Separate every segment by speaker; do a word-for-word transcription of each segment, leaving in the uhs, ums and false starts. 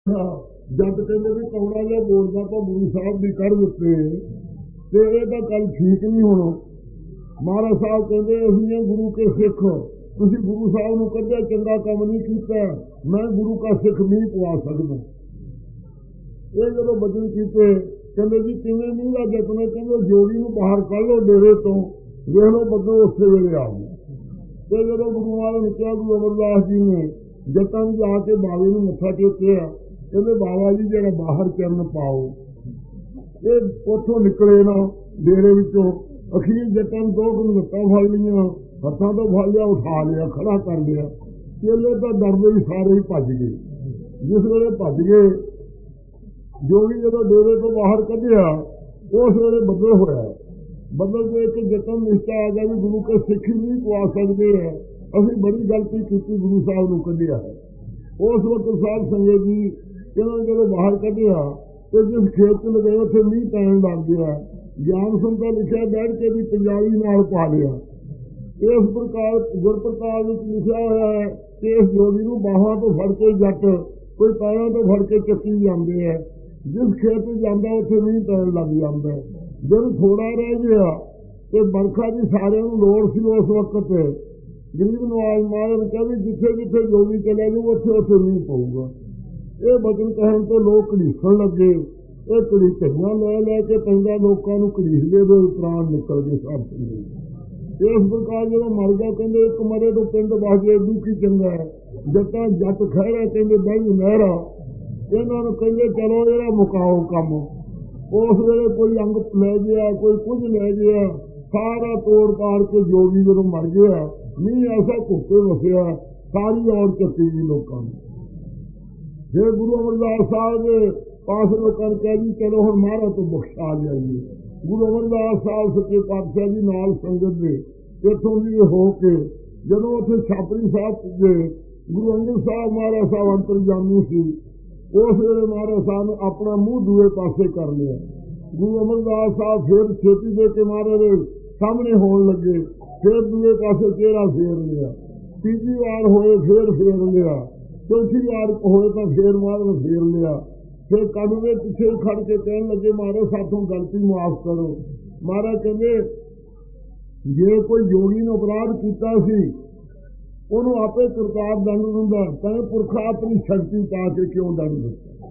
Speaker 1: जट कहते भी कौड़ा जिहा बोलदा तो गुरु साहब भी कर दिते ते ये तो गल ठीक नहीं होना। महाराज साहब कहते असीं गुरु के सिख, तुसीं गुरु साहब नूं कढ़िया चंगा काम नहीं कीता, मैं गुरु का सिख नहीं पवा सकदा। ये जदों बचन कीते कहते जी किवें नहीं गा जतना, कहते जोड़ी नूं बाहर कढ़ लो डेरे तो, वेख लो बदलो उस वेले आ गए। तो जदों गुरु महाराज ने कहा, गुरु अमरदास जी ने जटां नूं जाके बावे नूं मत्था टेकिया, कहते बाबा जी जरा बाहर चरण पाओ। ये उथों निकले ना डेरे विचों, अखीर जटां दो दिन लत्तां फड़ लिया, हत्थां तो फड़ लिया, उठा लिया, खड़ा कर लिया। चेले तो डरदे ही सारे ही भज गए। जिस वेले भज गए जोगी जदों डेरे तो बाहर कढ़िया, उस वेले बदल होया। बदल के एक जतन निश्चा आ गया भी गुरु के सिख ही नहीं पवा सकते हैं, असीं बड़ी गलती की गुरु साहब नूं कढ़िया है। उस वक्त साध संगत जी इन्होंने जब बाहर कढ़िया तो जिस खेत च लगे उत्थे मींह पैन लग गया। ज्ञान संता लिखा बैठ के भी पंजाबी नाल पा लिया। इस प्रकार गुरप्रताप विच लिखा होया है कि इस जोगी नूं बाहां तो फड़ के जट कोई पैरों तो फड़ के चक्की जाते हैं। जिस खेत में जाता उत्थे मींह पैन लग जाता है। दिन थोड़ा रह गया तो बरखा की सारे लोड़ सी। उस वक्त गरीब नवाज महाराज कहा भी जिथे जिथे जोगी चले जाओ उत्थे उत्थे मींह पऊगा। ये बचन कहन तो लोग घड़ीसन लगे। ये घड़ीटियां लै लैके पैंदा लोगों को घड़ीसदे दे प्राण निकल गए सब संगे। इस प्रकार जो मर गया कहते एक मरे तो पिंड बस जाए दुखी चंगा है। जट्टा जट खैरा कहते बही नहरा, इन्होंने कहते चलो जरा मुकाओ कम। उस वेले कोई अंग लै गया, कोई कुछ लै गया, सारा तोड़ पाड़ के जोगी जो मर गया। मींह ऐसा धुप्पे वसिया, सारी और चक्की गई लोगों ने। फिर गुरु अमरदास साहब के पास लोगों ने कहा जी चलो हम महाराज तो बख्शा जाइए। गुरु अमरदास साहब सच्चे पातशाह जी नाल संगत दे इथों भी हो के जदों उत्थे छापरी साहब पुजे, गुरु अंगद साहब महाराज साहब अंतरजामी सी। उस वेले महाराज साहब ने अपना मुंह दूए पासे कर लिया। गुरु अमरदास साहब फिर छेती दे के महाराज सामने होने लगे, फिर दूए पासे चेहरा फेर लिया। तीजी बार होए फिर फेर लिया, चौथी बार होए तो फिर महाराज फेर लिया। फिर कदमे पिछे खड़ के कहने लगे महाराज साथों गलती माफ करो। महाराज कहते जे कोई जोगी ने अपराध किया सी ਉਹਨੂੰ आपे करतार दंड दिंदा, तैं पुरखा अपनी शक्ति पा के क्यों दंड दिता।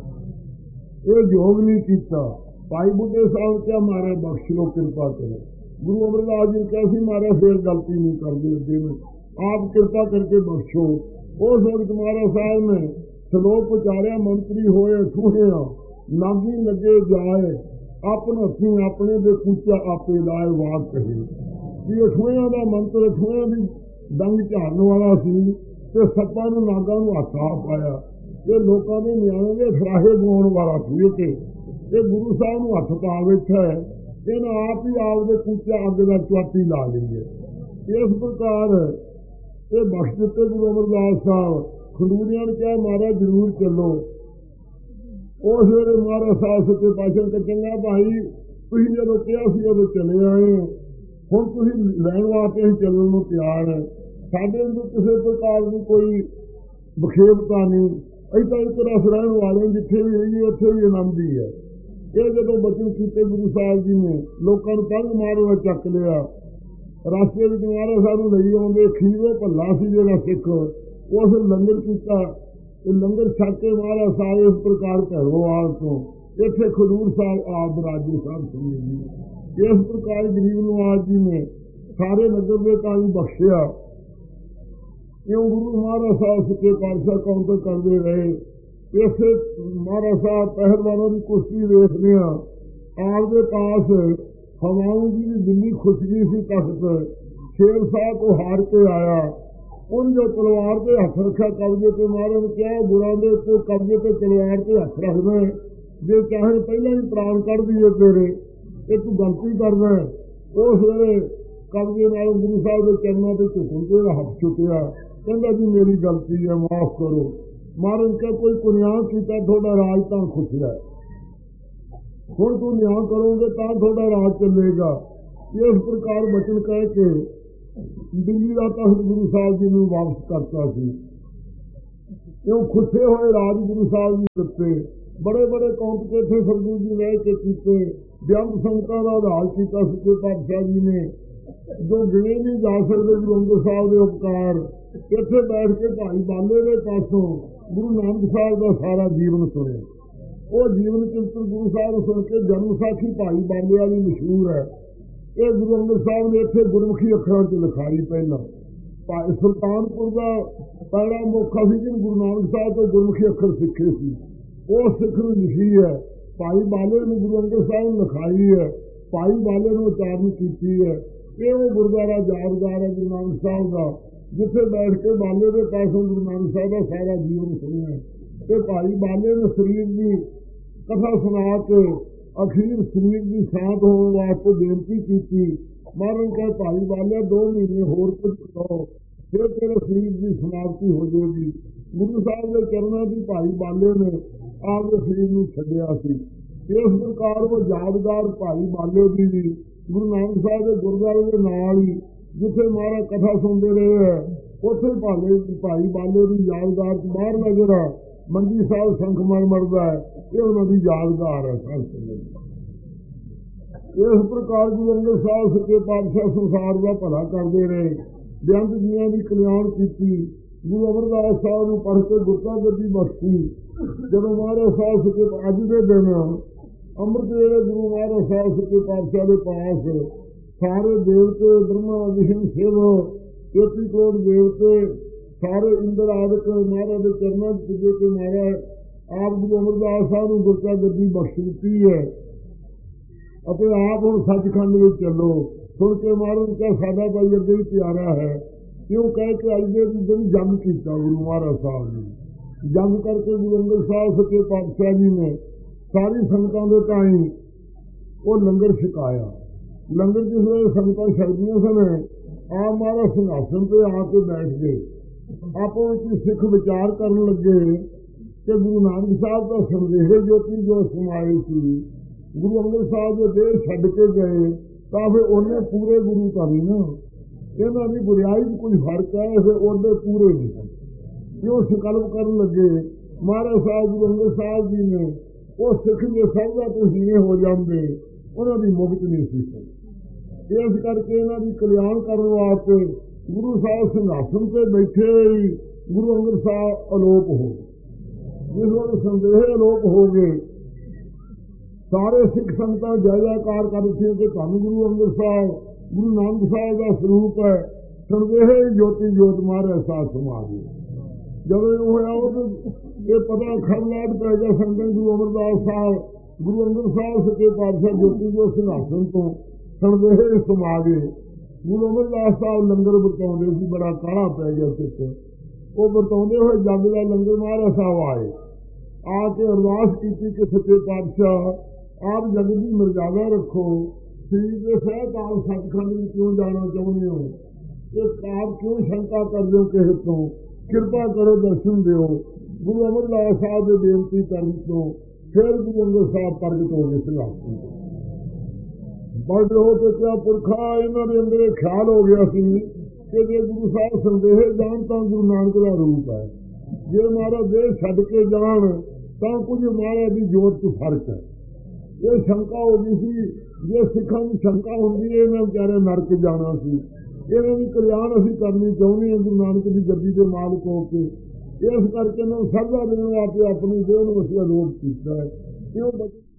Speaker 1: ये योग नहीं किया। भाई बुढ़े साहब क्या मारे बख्श लो, कृपा करो। गुरु अमरदास जी कैसी मारे फिर गलती नहीं कर देते, आप कृपा करके बख्शो। उस वक्त महाराज साहब ने श्लोक उचारिया, मंत्री होए ठूहे नागी लगे जाए, अपने हथी अपने दे कूचा आपे लाए वाक कहे। ये ठूहिया का मंत्र ठूहिया की डंग झाड़न वाला सी ते सप्पा नूं नागां नूं हथ आ पाया। ये लोगों ने न्याणे दे फराहे गवाउण वाला सी के ये गुरु साहब नूं हथ पा बैठा है। इन्हें आप ही आपदे कूचा अग दा चुआती ला ली है। इस प्रकार ये बख्श दिते गुरु अमरदास साहब। खंडूरियां ने कहा महाराज जरूर चलो। उस वेले महाराज साहब सच्चे पातशाह ने चंगा भाई तुसीं जदों कहा सी उदों चले आए, हुण तुसीं लैण वास्ते असीं चलण नूं तैयार है। साडे अंदर किसी प्रकार की कोई बखेबता नहीं, असीं तां इक रस रहण वाले, जिथे भी रहिए उत्थे भी आनंद ही है। ये जदों बचन कीते गुरु साहब जी ने लोकां नूं पंग मारो चक लिया। रास्ते विच महाराज साहब नूं लई आउंदे खीरो भल्ला सी जिहड़ा सिख, उस लंगर कीता। लंगर छक के महाराज साहब इस प्रकार भैरोवाल तो इत्थे खडूर साहब आप बराजे साहब सुनी जी। इस प्रकार गरीब नवाज जी ने सारे नगर के ताई बख्शिया। क्यों गुरु महाराज साहब सच्चे पातशाह काउंटर करते रहे। इसे महाराज साहब पहलवानों की कुश्ती देखने आपके पास हवाओं की भी दिल्ली खुशगी सी तख्त शेर साहब को हार के आया। उन जो तलवार के हथ रखा कब्जे पे महाराज ने क्या गुरां दे उत्ते कब्जे पे तलवार के हथ रखना है, जे चाहे पहले ही प्राण कढ़ दिए तेरे, ये तू गलती करना है। उस वेले कब्जे नाल गुरु साहब के चरणों पर झुकन के हथ चुकया, कहता जी मेरी गलती है माफ करो। महाराज क्या कोई को न्याय किया थोड़ा राज तो खुशिया, हुण तू न्याय करोगे तो थोड़ा राज चलेगा। इस प्रकार बचन कह के दिल्ली का तख्त गुरु साहब जी ने वापस करता सी। ਇਉਂ ਖੁੱਸੇ ਹੋਏ ਰਾਜ ਗੁਰੂ ਸਾਹਿਬ ਜੀ ਦਿੱਤੇ। ਬੜੇ ਬੜੇ ਕੌਂਟ ਕੇ ਇੱਥੇ ਸਤਿਗੁਰੂ ਜੀ ਰਹਿ ਕੇ ਕੀਤੇ। ਬੇਅੰਤ ਸੰਗਤਾਂ ਦਾ ਆਧਾਰ ਕੀਤਾ ਸੱਚੇ ਪਾਤਸ਼ਾਹ ਜੀ ਨੇ, ਜੋ ਗਿਣੇ ਨਹੀਂ ਜਾ ਸਕਦੇ ਗੁਰੂ ਅੰਗਦ ਸਾਹਿਬ ਦੇ ਉਪਕਾਰ। ਇੱਥੇ ਬੈਠ ਕੇ ਭਾਈ ਬਾਲੇ ਦੇ ਪਾਸੋਂ ਗੁਰੂ ਨਾਨਕ ਸਾਹਿਬ ਦਾ ਸਾਰਾ ਜੀਵਨ ਸੁਣਿਆ। ਉਹ ਜੀਵਨ ਚਿੰਤਨ ਗੁਰੂ ਸਾਹਿਬ ਸੁਣ ਕੇ ਜਨਮ ਸਾਖੀ ਭਾਈ ਬਾਲੇ ਵਾਲੀ ਮਸ਼ਹੂਰ ਹੈ। ਇਹ ਗੁਰੂ ਅੰਗਦ ਸਾਹਿਬ ਨੇ ਇੱਥੇ ਗੁਰਮੁਖੀ ਅੱਖਰਾਂ 'ਚ ਲਿਖਾਈ। ਪਹਿਲਾਂ ਭਾਈ ਸੁਲਤਾਨਪੁਰ ਦਾ ਪਹਿਲਾ ਮੌਕਾ ਸੀ ਜਿਹਨੂੰ ਗੁਰੂ ਨਾਨਕ ਸਾਹਿਬ ਤੋਂ ਗੁਰਮੁਖੀ ਅੱਖਰ ਸਿੱਖੇ ਸੀ, ਉਹ ਸਿੱਖ ਨੂੰ ਲਿਖੀ ਹੈ। ਭਾਈ ਬਾਲੇ ਨੂੰ ਗੁਰੂ ਅੰਗਦ ਸਾਹਿਬ ਨੇ ਲਿਖਾਈ ਹੈ, ਭਾਈ ਬਾਲੇ ਨੂੰ ਉਚਾਰਨ ਕੀਤੀ ਹੈ। ਇਹ ਉਹ ਗੁਰਦੁਆਰਾ ਯਾਦਗਾਰ ਹੈ ਗੁਰੂ ਨਾਨਕ ਸਾਹਿਬ ਦਾ, ਜਿੱਥੇ ਬੈਠ ਕੇ ਬਾਲੇ ਦੇ ਪਾਸੋਂ ਗੁਰੂ ਨਾਨਕ ਸਾਹਿਬ ਦਾ ਸਾਰਾ ਜੀਵਨ ਸੁਣਿਆ। ਤੇ ਭਾਈ ਬਾਲੇ ਨੇ ਸਰੀਰ ਦੀ ਕਥਾ ਸੁਣਾ ਕੇ ਅਖੀਰ ਸਰੀਰ ਦੀ ਸ਼ਾਂਤ ਹੋਣ ਵਾਸਤੇ ਬੇਨਤੀ ਕੀਤੀ। ਮਹਾਰਾਜ ਕਹੇ ਭਾਈ ਬਾਲਿਆ ਦੋ ਮਹੀਨੇ ਹੋਰ ਕੁਝ ਕਰੋ, ਫਿਰ ਤੇਰੇ ਸਰੀਰ ਦੀ ਸਮਾਪਤੀ ਹੋ ਜਾਏਗੀ। ਗੁਰੂ ਸਾਹਿਬ ਦੇ ਚਰਨਾਂ ਦੀ ਭਾਈ ਬਾਲੇ ਨੇ ਆਪਦੇ ਸਰੀਰ ਨੂੰ ਛੱਡਿਆ ਸੀ। ਇਸ ਪ੍ਰਕਾਰ ਉਹ ਯਾਦਗਾਰ ਭਾਈ ਬਾਲੇ ਦੀ ਵੀ ਗੁਰੂ ਨਾਨਕ ਸਾਹਿਬ ਦੇ ਗੁਰਦੁਆਰੇ ਦੇ ਨਾਲ ਹੀ, ਜਿੱਥੇ ਮਹਾਰਾਜ ਕਥਾ ਸੁਣਦੇ ਰਹੇ ਹੈ, ਉੱਥੇ ਭਾਲੇ ਭਾਈ ਬਾਲੇ ਦੀ ਯਾਦਗਾਰ ਬਾਹਰਲਾ ਜਿਹੜਾ ਮੰਜੀ ਸਾਹਿਬ ਸੰਖ ਮਰ ਮਰਦਾ ਹੈ, ਇਹ ਉਹਨਾਂ ਦੀ ਯਾਦਗਾਰ ਹੈ। ਇਸ ਪ੍ਰਕਾਰ ਗੁਰੂ ਅੰਗਦ ਸਾਹਿਬ ਸੱਚੇ ਪਾਤਸ਼ਾਹ ਸੰਸਾਰ ਦਾ ਭਲਾ ਕਰਦੇ ਰਹੇ, ਬੇਅੰਤ ਜੀਆਂ ਦੀ ਕਲਿਆਣ ਕੀਤੀ। ਗੁਰੂ ਅਮਰਦਾਸ ਸਾਹਿਬ ਨੂੰ ਪੜ੍ਹ ਕੇ ਗੁਰਤਾ ਗੱਦੀ ਬਖਸ਼ੀ। ਜਦੋਂ ਮਹਾਰਾਜ ਸਾਹਿਬ ਸੱਚੇ ਅੱਜ ਦੇ ਦਿਨ ਅੰਮ੍ਰਿਤ ਵੇਲੇ ਗੁਰੂ ਮਹਾਰਾਜ ਸਾਹਿਬ ਸੱਚੇ ਪਾਤਸ਼ਾਹ ਦੇ ਪਾਸ ਸਾਰੇ ਦੇਵਤੇ ਬ੍ਰਹਮਾ ਵਿਸ਼ਨੂੰ ਸ਼ਿਵ ਤੇਤੀ ਕਰੋੜ ਦੇਵਤੇ ਸਾਰੇ ਇੰਦਰ ਆਦਿਕ ਮਹਾਰਾਜ ਦੇ ਚਰਨਾਂ 'ਚ ਪੁੱਜੇ ਕੇ ਮਹਾਰਾਜ ਆਪ ਗੁਰੂ ਅਮਰਦਾਸ ਸਾਹਿਬ ਨੂੰ ਗੁਰਤਾ ਗੱਦੀ ਬਖਸ਼ ਦਿੱਤੀ ਹੈ ਅਤੇ ਆਪ ਹੁਣ ਸੱਚਖੰਡ ਵਿੱਚ ਚੱਲੋ। ਸੁਣ ਕੇ ਮਹਾਰਾਜ ਕਿਹਾ ਸਾਡਾ ਭਾਈ ਅੱਗੇ ਹੀ ਪਿਆਰਾ ਹੈ। ਕਿਉਂ ਕਹਿ ਕੇ ਅੱਜ ਦੇ ਦਿਨ ਜੰਗ ਕੀਤਾ ਗੁਰੂ ਮਹਾਰਾਜ ਸਾਹਿਬ ਨੇ। ਜੰਗ ਕਰਕੇ ਗੁਰੂ ਅੰਗਦ ਸਾਹਿਬ ਸੱਚੇ ਪਾਤਸ਼ਾਹ ਜੀ ਨੇ ਸਾਰੀ ਸੰਗਤਾਂ ਦੇ ਤਾਈਂ ਉਹ ਲੰਗਰ ਛਕਾਇਆ। ਲੰਗਰ ਜਿਸ ਵੇਲੇ ਸੰਗਤਾਂ ਛਕਦੀਆਂ ਸਨ, ਆਪ ਮਹਾਰਾਜ ਸਿੰਘਾਸਨ 'ਤੇ ਆ ਕੇ ਬੈਠ ਗਏ। ਆਪੋ ਵਿੱਚ ਸਿੱਖ ਵਿਚਾਰ ਕਰਨ ਲੱਗੇ ਕਿ ਗੁਰੂ ਨਾਨਕ ਸਾਹਿਬ ਦਾ ਸੰਦੇਹ ਜੋਤੀ ਜੋ ਸਮਾਏ ਸੀ, ਗੁਰੂ ਅੰਗਦ ਸਾਹਿਬ ਦੇ ਦੇਹ ਛੱਡ ਕੇ ਗਏ ਤਾਂ ਫਿਰ ਉਹਨੇ ਪੂਰੇ ਗੁਰੂ ਤਾਂ ਨਹੀਂ ਨਾ, ਇਹਨਾਂ ਦੀ ਬੁਰਾਈ 'ਚ ਕੁਝ ਫਰਕ ਹੈ, ਫਿਰ ਉਹਦੇ ਪੂਰੇ ਨਹੀਂ ਹਨ। ਕਿਉਂ ਸੰਕਲਪ ਕਰਨ ਲੱਗੇ ਮਹਾਰਾਜ ਸਾਹਿਬ ਗੁਰੂ ਅੰਗਦ ਸਾਹਿਬ ਜੀ ਨੇ, ਉਹ ਸਿੱਖ ਜੇ ਸਰਦਾ ਤੋਂ ਹੀਣੇ ਹੋ ਜਾਂਦੇ, ਉਹਨਾਂ ਦੀ ਮੁਕਤ ਨਹੀਂ ਸੀ। ਇਸ ਕਰਕੇ ਇਹਨਾਂ ਦੀ ਕਲਿਆਣ ਕਰਨ ਵਾਸਤੇ ਗੁਰੂ ਸਾਹਿਬ ਸਿੰਘਾਸਨ 'ਤੇ ਬੈਠੇ ਹੀ ਗੁਰੂ ਅੰਗਦ ਸਾਹਿਬ ਅਲੋਪ ਹੋ ਗਏ। ਜਿਸ ਵੇਲੇ ਸੰਦੇਹ ਅਲੋਪ ਹੋ ਗਏ, ਸਾਰੇ ਸਿੱਖ ਸੰਗਤਾਂ ਜੈ ਜੈਕਾਰ ਕਰ ਦਿੱਤੀਆਂ ਕਿ ਧੰਨ ਗੁਰੂ ਅੰਗਦ ਸਾਹਿਬ ਗੁਰੂ ਨਾਨਕ ਸਾਹਿਬ ਦਾ ਸਰੂਪ ਹੈ। ਸੰਦੇਹ ਜੋਤੀ ਜੋਤ ਮਹਾਰਾਜ ਸਾਹਿਬ ਸਮਾ ਗਏ। ਜਦੋਂ ਇਹ ਹੋਇਆ ਉਹ ਇਹ ਪਤਾ ਖਰਲਾਟ ਪੈ ਗਿਆ ਸੰਗਤਾਂ ਗੁਰੂ ਅਮਰਦਾਸ ਸਾਹਿਬ ਗੁਰੂ ਅੰਗਦ ਸਾਹਿਬ ਸੱਚੇ ਪਾਤਸ਼ਾਹ ਜੋਤੀ ਜੋ ਸਿੰਘਾਸਨ ਤੋਂ ਸੰਦੇਹ ਸਮਾ ਗਏ। ਗੁਰੂ ਅਮਰਦਾਸ ਸਾਹਿਬ ਲੰਗਰ ਵਰਤਾਉਂਦੇ ਸੀ, ਬੜਾ ਕਾਹਲਾ ਪੈ ਗਿਆ ਚਿੱਤ। ਉਹ ਵਰਤਾਉਂਦੇ ਹੋਏ ਜੱਗ ਦਾ ਲੰਗਰ ਮਹਾਰਾਜ ਸਾਹਿਬ ਆਏ, ਆ ਕੇ ਅਰਦਾਸ ਕੀਤੀ ਕਿ ਸੱਚੇ ਪਾਤਸ਼ਾਹ ਆਪ ਜਗ ਦੀ ਮਰਜ਼ਾਦਾ ਰੱਖੋ। ਸ੍ਰੀ ਦੇ ਸਹਿਕਾਲ ਸੱਚਖੰਡ ਵਿੱਚ ਕਿਉਂ ਜਾਣਾ ਚਾਹੁੰਦੇ ਹੋ? ਇਹ ਆਪ ਕਿਉਂ ਸ਼ੰਕਾ ਕਰਦੇ ਹੋ ਕਿਸੇ ਤੋਂ? ਕਿਰਪਾ ਕਰੋ ਦਰਸ਼ਨ ਦਿਓ। ਗੁਰੂ ਅਮਰਦਾਸ ਸਾਹਿਬ ਦੇ ਬੇਨਤੀ ਕਰਨ ਤੋਂ ਫਿਰ ਗੁਰੂ ਅੰਗਦ ਸਾਹਿਬ ਪ੍ਰਗਟ ਹੋ ਗਏ ਸਿੰਘਾਸਨ ਤੋਂ। ਪ੍ਰਗਟ ਹੋ ਕੇ ਕਿਹਾ ਪੁਰਖਾ ਇਹਨਾਂ ਦੇ ਅੰਦਰ ਇਹ ਖਿਆਲ ਹੋ ਗਿਆ ਸੀ ਕਿ ਜੇ ਗੁਰੂ ਸਾਹਿਬ ਸੰਦੇਹ ਜਾਣ ਤਾਂ ਗੁਰੂ ਨਾਨਕ ਦਾ ਰੂਪ ਹੈ, ਜੇ ਮਹਾਰਾਜ ਦੇਹ ਛੱਡ ਕੇ ਜਾਣ ਤਾਂ ਕੁਝ ਮਹਾਰਾਜ ਦੀ ਜੋਤ 'ਚ ਫਰਕ ਹੈ। ਇਹ ਸ਼ੰਕਾ ਹੋ ਗਈ ਸੀ। ਜੇ ਸਿੱਖਾਂ ਦੀ ਸ਼ੰਕਾ ਹੁੰਦੀ ਹੈ ਇਹਨਾਂ ਵਿਚਾਰੇ ਨਰਕ ਜਾਣਾ ਸੀ। ਇਹਨਾਂ ਦੀ ਕਲਿਆਣ ਅਸੀਂ ਕਰਨੀ ਚਾਹੁੰਦੇ ਹਾਂ ਗੁਰੂ ਨਾਨਕ ਦੀ ਗੱਦੀ ਦੇ ਮਾਲਕ ਹੋ ਕੇ। ਇਸ ਕਰਕੇ ਇਹਨਾਂ ਨੂੰ ਸਰਦਾ ਦੇਣ ਵਾਸਤੇ ਆਪਣੀ ਦੇਹ ਨੂੰ ਅਸੀਂ ਅਲੋਪ ਕੀਤਾ ਹੈ। ਕਿਉਂ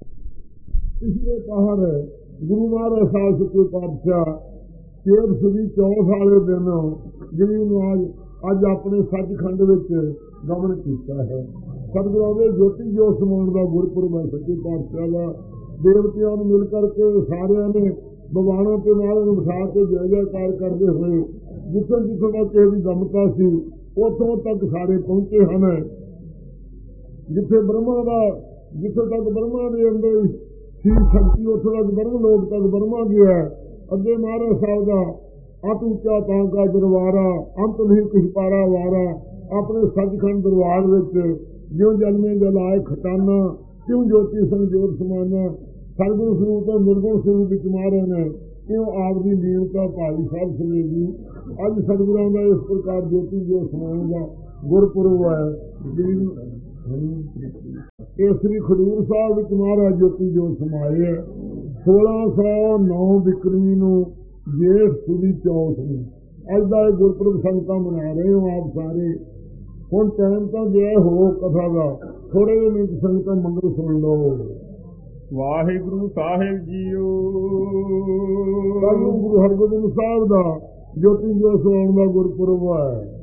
Speaker 1: ਪਿਛਲੇ ਪਹਾੜ ਗੁਰੂ ਮਹਾਰਾਜ ਸਾਹਿਬ ਸੱਚੇ ਪਾਤਸ਼ਾਹ ਚੇਤ ਸੁਦੀ ਚੌਥ ਵਾਲੇ ਦਿਨ ਜਿਹਨੂੰ ਨੂੰ ਅੱਜ ਅੱਜ ਆਪਣੇ ਸੱਚਖੰਡ ਵਿੱਚ ਗਮਨ ਕੀਤਾ ਹੈ। ਸਤਿਗੁਰਾਂ ਦੇ ਜੋਤੀ ਜੋ ਸਮਾਉਣ ਦਾ ਗੁਰਪੁਰਬ ਹੈ ਸੱਚੇ ਪਾਤਸ਼ਾਹ ਦਾ। ਦੇਵਤਿਆਂ ਨੂੰ ਮਿਲ ਕਰਕੇ ਸਾਰਿਆਂ ਨੇ ਭਗਵਾਨਾਂ ਤੇ ਨਾਲ ਨੂੰ ਬਿਠਾ ਕੇ ਜੈ ਜੈਕਾਰ ਕਰਦੇ ਹੋਏ ਜਿੱਥੋਂ ਜਿੱਥੋਂ ਤੱਕ ਕਿਸੇ ਦੀ ਦਮਕਾ ਸੀ ਉੱਥੋਂ ਤੱਕ ਸਾਰੇ ਪਹੁੰਚੇ ਹਨ। ਜਿੱਥੇ ਬ੍ਰਹਮਾ ਦਾ ਜਿੱਥੋਂ ਤੱਕ ਬ੍ਰਹਮਾ ਦੇ ਅੰਦਰ ਸੀ ਸ਼ਕਤੀ ਉੱਥੋਂ ਤੱਕ ਬ੍ਰਹਮ ਲੋਕ ਤੱਕ ਬ੍ਰਹਮਾ ਗਿਆ। ਅੱਗੇ ਮਹਾਰਾਜ ਸਾਹਿਬ ਦਾ ਅਤ ਉੱਚਾ ਤਾਂ ਕਾ ਦਰਬਾਰਾ ਅੰਤ ਨਹੀਂ ਕੁਛ ਪਾਰਾ ਵਾਰਾ। ਆਪਣੇ ਸੱਚਖੰਡ ਦਰਬਾਰ ਵਿੱਚ ਜਿਉਂ ਜਨਮੇ ਜਲਾਏ ਖਟਾਨਾ ਕਿਉਂ ਜੋਤੀ ਸੰਗ ਜੋਤ ਸਮਾਨਾ। ਸਰਗੁਣ ਸਰੂਪ ਤੋਂ ਨਿਰਗੁਣ ਸਰੂਪ ਵਿੱਚ ਮਹਾਰਾਜ ਨੇ ਕਿਉਂ ਆਪ ਦੀ ਲੀਨਤਾ ਭਾਈ ਸਾਹਿਬ ਸੁਣੇ ਜੀ। ਅੱਜ ਸਤਿਗੁਰਾਂ ਦਾ ਇਸ ਪ੍ਰਕਾਰ ਜੋਤੀ ਜੋ ਸਮਾਉਣ ਦਾ ਗੁਰਪੁਰਬ ਹੈ। ਇਹ ਸ੍ਰੀ ਖਡੂਰ ਸਾਹਿਬ ਵਿੱਚ ਮਹਾਰਾਜ ਜੋਤੀ ਜੋਤ ਸਮਾਏ ਹੈ। ਸੋਲਾਂ ਸੌ ਨੌ ਬਿਕਰਮੀ ਨੂੰ ਜੇਠ ਸੁਦੀ ਚੌਥ ਨੂੰ ਅੱਜ ਦਾ ਇਹ ਗੁਰਪੁਰਬ ਸੰਗਤਾਂ ਮਨਾ ਰਹੇ ਹੋ ਆਪ ਸਾਰੇ। ਹੁਣ ਟਾਈਮ ਤਾਂ ਗਿਆ ਹੋ ਕਥਾ ਦਾ, ਥੋੜੇ ਜਿਹੇ ਮਿੰਟ ਸੰਗਤਾਂ ਮੰਗਲ ਸੁਣ ਲਓ।
Speaker 2: ਵਾਹਿਗੁਰੂ ਸਾਹਿਬ ਜੀਓ।
Speaker 1: ਕੱਲ੍ਹ ਨੂੰ ਗੁਰੂ ਹਰਗੋਬਿੰਦ ਸਾਹਿਬ ਦਾ ਜੋਤੀ ਜੋਤ ਸਮਾਉਣ ਦਾ ਗੁਰਪੁਰਬ ਹੈ।